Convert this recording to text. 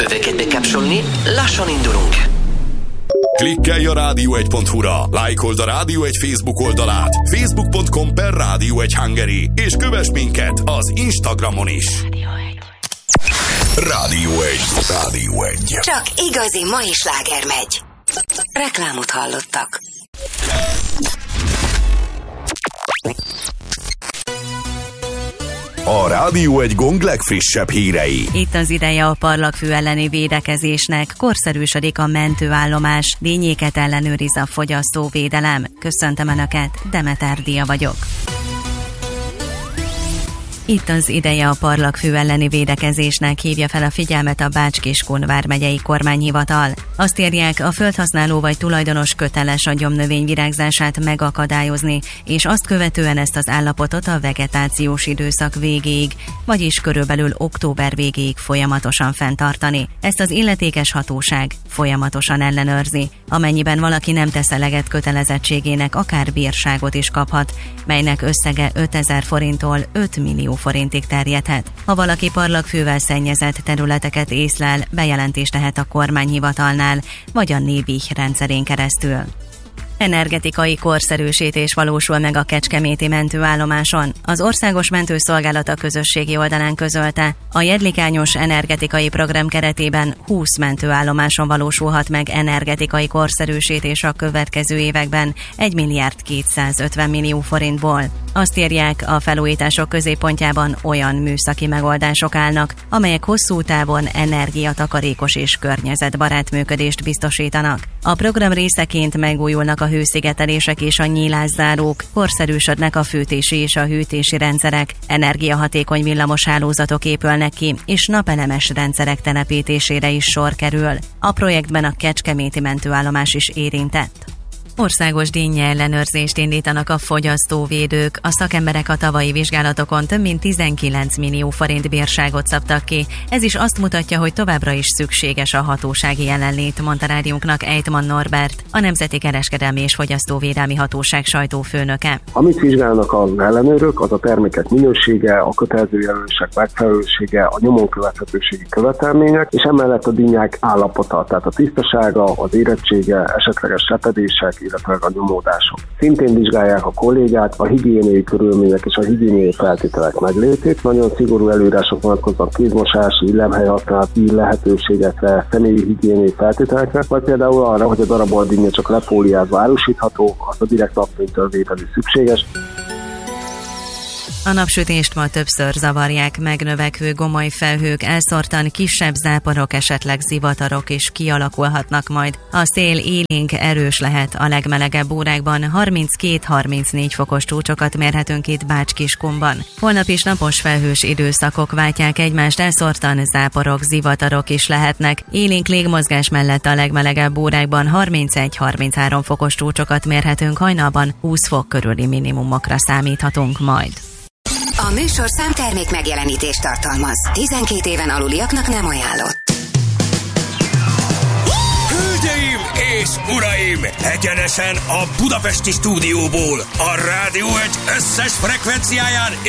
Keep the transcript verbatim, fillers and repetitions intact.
Öveket bekapcsolni, lassan indulunk. Klikkelj a rádió egy pont hu-ra, lájkold a Rádió egy Facebook oldalát, facebook pont com per Rádió egy Hungary, és kövess minket az Instagramon is. Rádió egy. Rádió egy. Csak igazi mai sláger megy. Reklámot hallottak. A Rádió egy Gong legfrissebb hírei. Itt az ideje a parlagfű elleni védekezésnek, korszerűsödik a mentőállomás, lényéket ellenőriz a fogyasztóvédelem. Köszöntöm Önöket, Demeter Dia vagyok. Itt az ideje a parlagfű elleni védekezésnek, hívja fel a figyelmet a Bács-Kiskun vármegyei kormányhivatal. Azt írják, a földhasználó vagy tulajdonos köteles a gyomnövény virágzását megakadályozni, és azt követően ezt az állapotot a vegetációs időszak végéig, vagyis körülbelül október végéig folyamatosan fenntartani. Ezt az illetékes hatóság folyamatosan ellenőrzi. Amennyiben valaki nem tesz eleget kötelezettségének, akár bírságot is kaphat, melynek összege ötezer forinttól öt millió forintig terjedhet. Ha valaki parlagfűvel szennyezett területeket észlel, bejelentést tehet a kormányhivatalnál, vagy a Névih rendszerén keresztül. Energetikai korszerűsítés valósul meg a kecskeméti mentőállomáson. Az Országos Mentőszolgálat a közösségi oldalán közölte, a jedlikányos energetikai program keretében húsz mentőállomáson valósulhat meg energetikai korszerűsítés a következő években egy milliárd kétszázötven millió forintból. Azt írják, a felújítások középpontjában olyan műszaki megoldások állnak, amelyek hosszú távon energiatakarékos és környezetbarát működést biztosítanak. A program részeként megújulnak a hőszigetelések és a nyílászárók, korszerűsödnek a fűtési és a hűtési rendszerek, energiahatékony villamos hálózatok épülnek ki, és napelemes rendszerek telepítésére is sor kerül. A projektben a kecskeméti mentőállomás is érintett. Országos dinnye ellenőrzést indítanak a fogyasztóvédők. A szakemberek a tavalyi vizsgálatokon több mint tizenkilenc millió forint bírságot szabtak ki. Ez is azt mutatja, hogy továbbra is szükséges a hatósági jelenlét, mondta rádiónknak Ejtman Norbert, a Nemzeti Kereskedelmi és Fogyasztóvédelmi Hatóság sajtófőnöke. Amit vizsgálnak az ellenőrök, az a termékek minősége, a kötelező jelölések megfelelősége, a nyomon követhetőségi követelmények, és emellett a dinnyák állapota, tehát a tisztasága, az érettsége, esetleges repedések, illetve a nyomódások. Szintén vizsgálják a kollégák a higiéniai körülmények és a higiéniai feltételek meglétét. Nagyon szigorú előírások vonatkoznak kézmosási, illemhelyhasználati lehetőségekre, személyi higiéniai feltételekre, vagy például arra, hogy a darabolt dinnye csak lefóliázva árusítható, azt a direkt napfénytől vételi szükséges. A napsütést ma többször zavarják megnövekvő gomoly felhők, elszórtan kisebb záporok, esetleg zivatarok is kialakulhatnak majd. A szél élénk erős lehet, a legmelegebb órákban harminckét-harmincnégy fokos csúcsokat mérhetünk itt Bács-Kiskunban. Holnap is napos felhős időszakok váltják egymást, elszórtan záporok, zivatarok is lehetnek. Élénk légmozgás mellett a legmelegebb órákban harmincegy-harminchárom fokos csúcsokat mérhetünk, hajnalban húsz fok körüli minimumokra számíthatunk majd. A műsorszám termék megjelenítést tartalmaz. tizenkét éven aluliaknak nem ajánlott. Hölgyeim és uraim! Egyenesen a budapesti stúdióból, a Rádió egy összes frekvenciáján